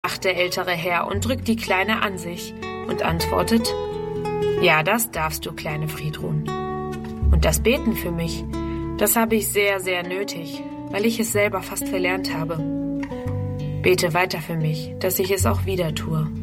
lacht der ältere Herr und drückt die Kleine an sich und antwortet: Ja, das darfst du, kleine Friedrun. Und das Beten für mich, das habe ich sehr, sehr nötig, weil ich es selber fast verlernt habe. Bete weiter für mich, dass ich es auch wieder tue.